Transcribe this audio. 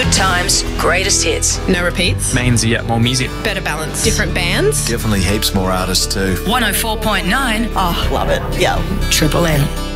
Good times, greatest hits. No repeats. Means you get more music. Better balance. Different bands. Definitely heaps more artists too. 104.9. Oh, love it. Yeah. Triple M.